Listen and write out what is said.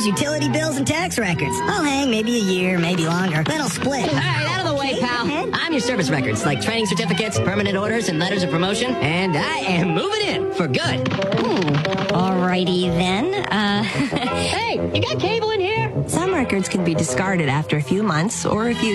cards, utility bills, and tax records. I'll hang maybe a year, maybe longer. Then I'll split. All right, out of the way, pal. Ahead. I'm your service records, like training certificates, permanent orders, and letters of promotion, and I am moving in for good. Alrighty then. Hey, you got cable in here? Some records can be discarded after a few months, or if you